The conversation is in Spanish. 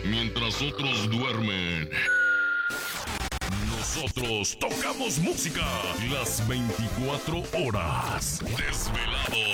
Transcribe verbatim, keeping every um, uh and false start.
Mientras otros duermen, nosotros tocamos música las veinticuatro horas. Desvelados.